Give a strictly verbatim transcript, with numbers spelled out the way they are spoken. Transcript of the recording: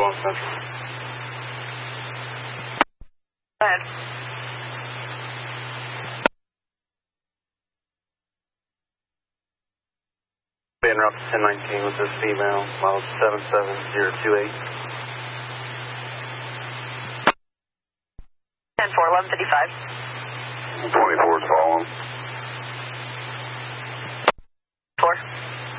Long Central. Go ahead. En route to ten nineteen with this female, miles seven seven zero two eight. ten four, eleven fifty-five. twenty-four is following. four.